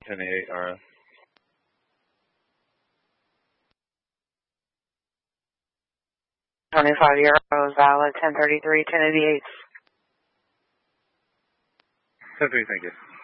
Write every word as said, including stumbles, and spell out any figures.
ten eight R F. twenty-five Euro valid, ten thirty-three, ten eighty-eight. ten three, thank you.